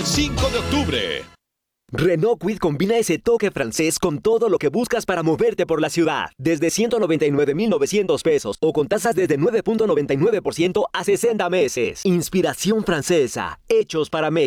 5 de octubre. Renault Kwid combina ese toque francés con todo lo que buscas para moverte por la ciudad. Desde 199,900 pesos o con tasas desde 9.99% a 60 meses. Inspiración francesa. Hechos para México.